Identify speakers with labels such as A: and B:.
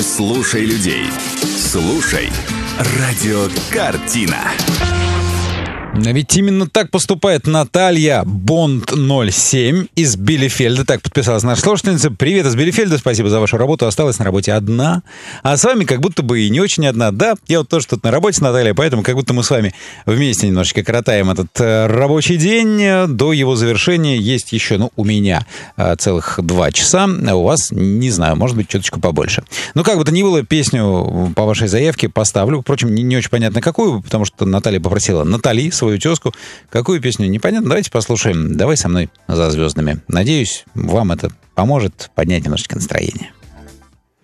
A: «Слушай людей». Слушай радио «Картина».
B: Ведь именно так поступает Наталья Бонд-07 из Билефельда. Так подписалась наша слушательница. Привет из Билефельда, спасибо за вашу работу. Осталась на работе одна. А с вами как будто бы и не очень одна. Да, я вот тоже тут на работе, Наталья, поэтому как будто мы с вами вместе немножечко коротаем этот рабочий день. До его завершения есть еще, у меня целых 2 часа. А у вас, не знаю, может быть, чуточку побольше. Ну, как бы то ни было, песню по вашей заявке поставлю. Впрочем, не очень понятно какую, потому что Наталья попросила Натали, свою тезку. Какую песню, непонятно. Давайте послушаем «Давай со мной за звездами». Надеюсь, вам это поможет поднять немножечко настроение.